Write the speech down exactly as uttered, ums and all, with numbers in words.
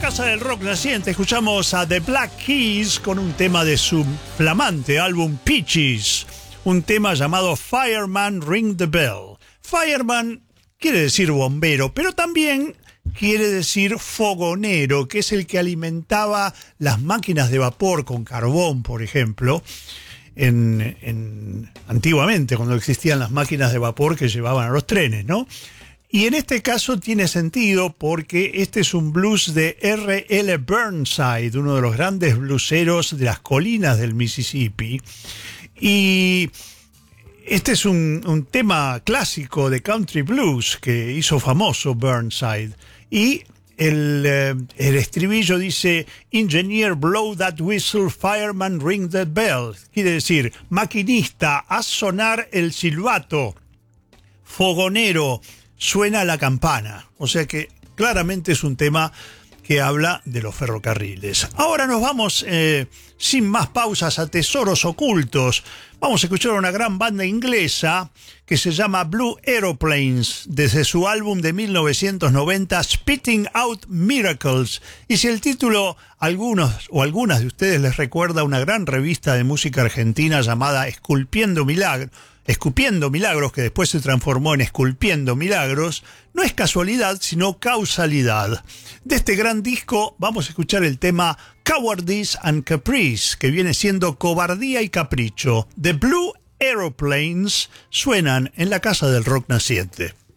Casa del Rock Naciente escuchamos a The Black Keys con un tema de su flamante álbum Peaches, un tema llamado Fireman Ring the Bell. Fireman quiere decir bombero, pero también quiere decir fogonero, que es el que alimentaba las máquinas de vapor con carbón, por ejemplo, en, en, antiguamente, cuando existían las máquinas de vapor que llevaban a los trenes, ¿no? Y en este caso tiene sentido porque este es un blues de R L Burnside, uno de los grandes blueseros de las colinas del Mississippi. Y este es un, un tema clásico de country blues que hizo famoso Burnside. Y el, eh, el estribillo dice: Engineer, blow that whistle, fireman, ring that bell. Quiere decir, maquinista, haz sonar el silbato, fogonero, suena la campana. O sea que claramente es un tema que habla de los ferrocarriles. Ahora nos vamos, eh, sin más pausas, a tesoros ocultos. Vamos a escuchar a una gran banda inglesa que se llama Blue Aeroplanes, desde su álbum de mil novecientos noventa, Spitting Out Miracles. Y si el título a algunos o algunas de ustedes les recuerda a una gran revista de música argentina llamada Esculpiendo Milagros, Escupiendo Milagros, que después se transformó en Esculpiendo Milagros, no es casualidad, sino causalidad. De este gran disco vamos a escuchar el tema Cowardice and Caprice, que viene siendo Cobardía y Capricho. The Blue Aeroplanes suenan en la Casa del Rock Naciente.